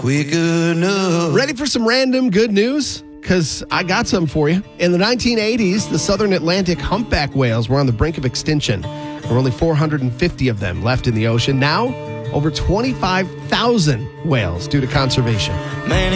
quick enough. Ready for some random good news? Because I got some for you. In the 1980s, the southern Atlantic humpback whales were on the brink of extinction. There were only 450 of them left in the ocean. Now, over 25,000 whales due to conservation. Man,